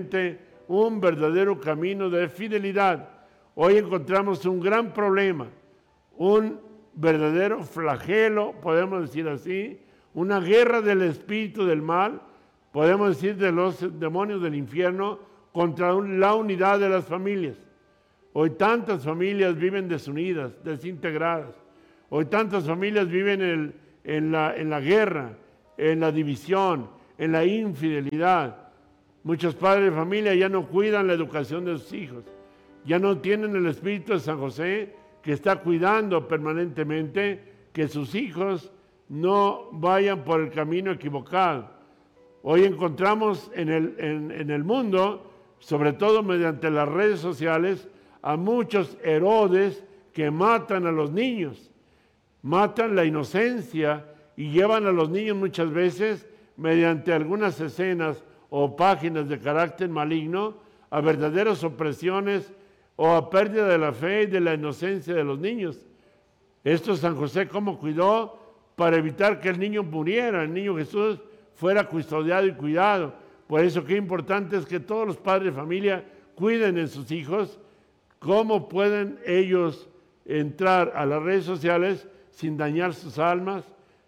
realmente un verdadero camino de fidelidad. Hoy encontramos un gran problema, un verdadero flagelo, podemos decir así, una guerra del espíritu del mal, podemos decir de los demonios del infierno, contra la unidad de las familias. Hoy tantas familias viven desunidas, desintegradas. Hoy tantas familias viven en la guerra, en la división, en la infidelidad. Muchos padres de familia ya no cuidan la educación de sus hijos. Ya no tienen el espíritu de San José, que está cuidando permanentemente que sus hijos no vayan por el camino equivocado. Hoy encontramos en el mundo, sobre todo mediante las redes sociales, a muchos Herodes que matan a los niños, matan la inocencia y llevan a los niños muchas veces, mediante algunas escenas o páginas de carácter maligno, a verdaderas opresiones o a pérdida de la fe y de la inocencia de los niños. Esto San José cómo cuidó para evitar que el niño muriera, el niño Jesús fuera custodiado y cuidado. Por eso qué importante es que todos los padres de familia cuiden de sus hijos. ¿Cómo pueden ellos entrar a las redes sociales sin dañar sus almas?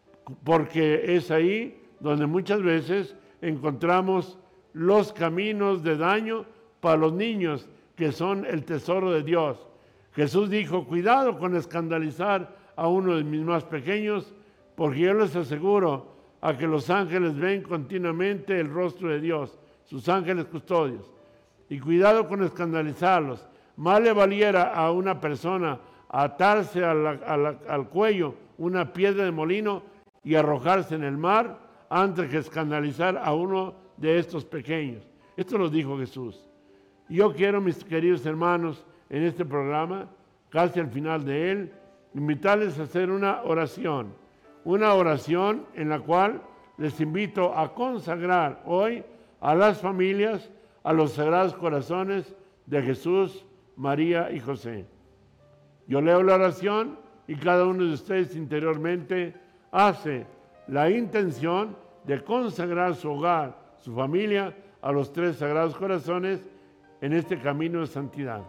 Porque es ahí donde muchas veces encontramos los caminos de daño para los niños, que son el tesoro de Dios. Jesús dijo, cuidado con escandalizar a uno de mis más pequeños, porque yo les aseguro a que los ángeles ven continuamente el rostro de Dios, sus ángeles custodios. Y cuidado con escandalizarlos. Más le valiera a una persona atarse al cuello una piedra de molino y arrojarse en el mar antes que escandalizar a uno de estos pequeños. Esto lo dijo Jesús. Yo quiero, mis queridos hermanos, en este programa, casi al final de él, invitarles a hacer una oración en la cual les invito a consagrar hoy a las familias, a los sagrados corazones de Jesús, María y José. Yo leo la oración y cada uno de ustedes interiormente hace la intención de consagrar su hogar, su familia, a los tres sagrados corazones en este camino de santidad.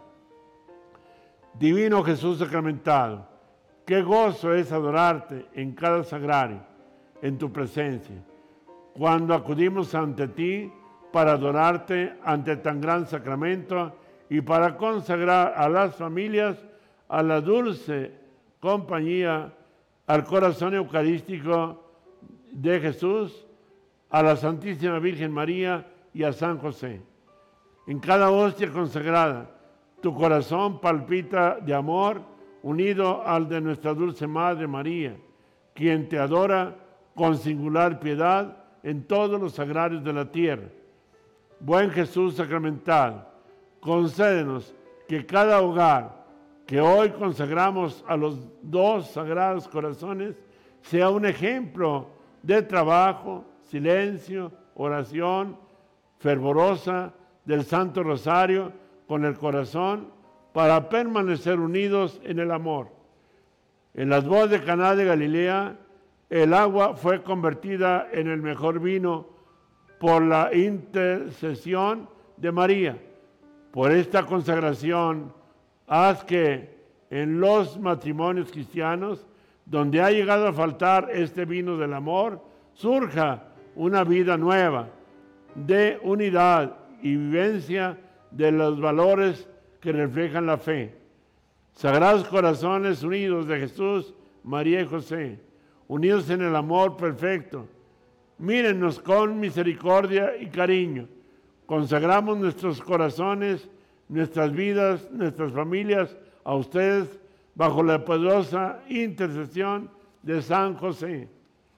Divino Jesús sacramentado, qué gozo es adorarte en cada sagrario, en tu presencia. Cuando acudimos ante ti para adorarte ante tan gran sacramento y para consagrar a las familias a la dulce compañía, al corazón eucarístico de Jesús, a la Santísima Virgen María y a San José. En cada hostia consagrada, tu corazón palpita de amor unido al de nuestra dulce Madre María, quien te adora con singular piedad en todos los sagrarios de la tierra. Buen Jesús sacramentado, concédenos que cada hogar que hoy consagramos a los dos sagrados corazones sea un ejemplo de trabajo, silencio, oración fervorosa del Santo Rosario con el corazón para permanecer unidos en el amor. En las bodas de Caná de Galilea, el agua fue convertida en el mejor vino por la intercesión de María. Por esta consagración, haz que en los matrimonios cristianos, donde ha llegado a faltar este vino del amor, surja una vida nueva de unidad y vivencia de los valores que reflejan la fe. Sagrados corazones unidos de Jesús, María y José, unidos en el amor perfecto, mírennos con misericordia y cariño. Consagramos nuestros corazones, nuestras vidas, nuestras familias a ustedes bajo la poderosa intercesión de San José.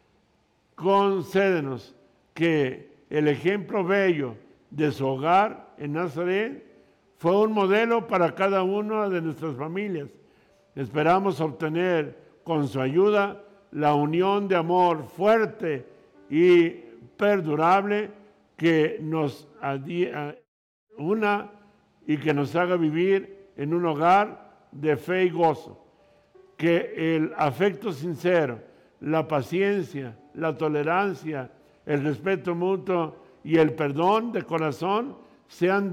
Concédenos que el ejemplo bello de su hogar en Nazaret fue un modelo para cada una de nuestras familias. Esperamos obtener con su ayuda la unión de amor fuerte y perdurable que nos una y que nos haga vivir en un hogar de fe y gozo. Que el afecto sincero, la paciencia, la tolerancia, el respeto mutuo y el perdón de corazón se han